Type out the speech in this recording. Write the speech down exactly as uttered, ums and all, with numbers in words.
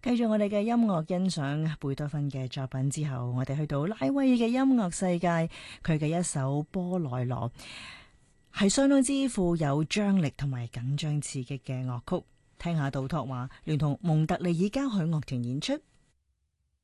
繼續我哋嘅音樂欣賞貝多芬嘅作品之後，我哋去到拉威爾嘅音樂世界，佢嘅一首波萊羅係相當之富有張力同埋緊張刺激嘅樂曲。聽下杜托話聯同蒙特利爾交響樂團演出，